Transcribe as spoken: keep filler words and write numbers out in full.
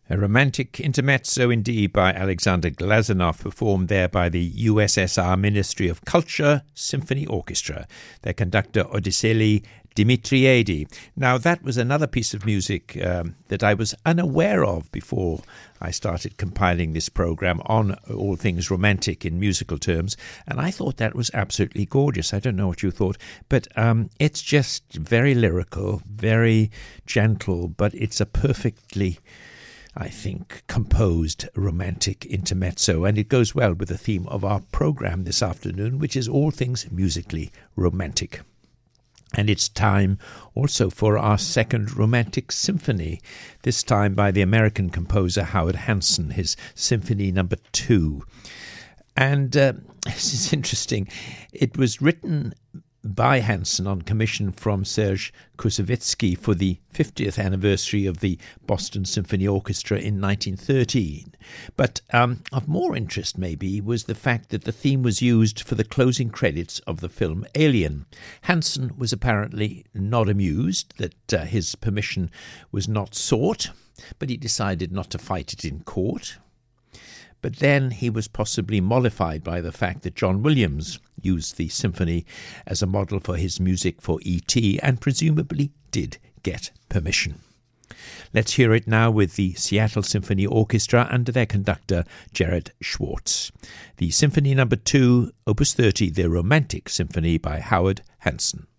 A romantic intermezzo indeed by Alexander Glazunov, performed there by the U S S R Ministry of Culture Symphony Orchestra, their conductor Odysseili Dimitriadi. Now, that was another piece of music um, that I was unaware of before I started compiling this program on all things romantic in musical terms, and I thought that was absolutely gorgeous. I don't know what you thought, but um, it's just very lyrical, very gentle, but it's a perfectly, I think, composed romantic intermezzo, and it goes well with the theme of our program this afternoon, which is all things musically romantic. And it's time also for our second romantic symphony, this time by the American composer Howard Hanson, his Symphony Number Two. And uh, this is interesting. It was written by Hanson on commission from Serge Koussevitzky for the fiftieth anniversary of the Boston Symphony Orchestra in nineteen thirteen. But um, of more interest, maybe, was the fact that the theme was used for the closing credits of the film Alien. Hanson was apparently not amused that uh, his permission was not sought, but he decided not to fight it in court. But then he was possibly mollified by the fact that John Williams used the symphony as a model for his music for E T and presumably did get permission. Let's hear it now with the Seattle Symphony Orchestra under their conductor Gerard Schwartz. The Symphony Number Two, Opus thirty, the Romantic Symphony by Howard Hanson.